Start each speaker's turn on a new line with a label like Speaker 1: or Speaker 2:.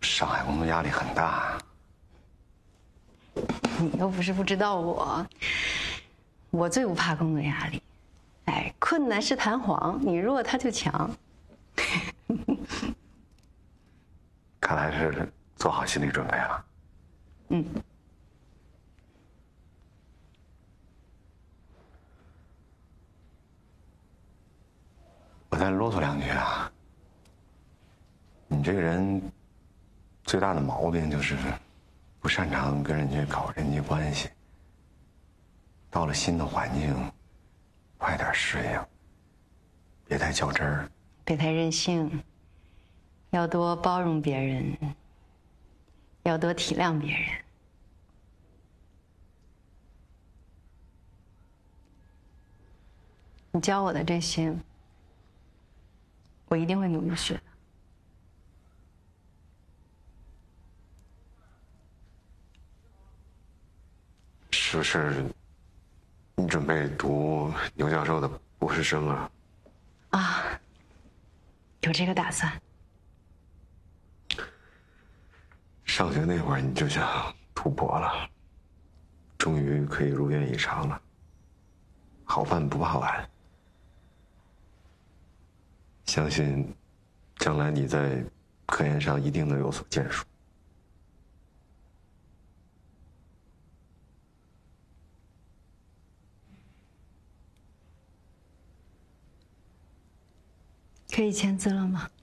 Speaker 1: 上海工作压力很大。
Speaker 2: 你又不是不知道我最不怕工作压力。哎，困难是弹簧，你弱他就强。
Speaker 1: 看来是做好心理准备了。
Speaker 2: 嗯。
Speaker 1: 我再啰嗦两句啊。你这个人最大的毛病就是不擅长跟人家搞人际关系。到了新的环境，快点适应，别太较真儿，
Speaker 2: 别太任性，要多包容别人，要多体谅别人。你教我的这些，我一定会努力学的。
Speaker 3: 是不是你准备读牛教授的博士生啊？
Speaker 2: 啊，有这个打算。
Speaker 3: 上学那会儿你就想突破了，终于可以如愿以偿了。好饭不怕晚，相信将来你在科研上一定能有所建树。
Speaker 2: 可以签字了吗？